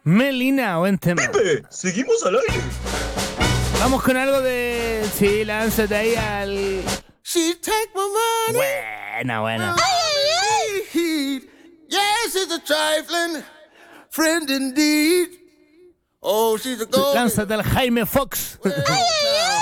Melina, buen tema. Pipe, seguimos al aire. Vamos con algo de... Sí, lánzate ahí al... She take my money. Buena. Yes, she's a trifling friend indeed. Oh, she's a gold. Lánzate al Jaime Fox.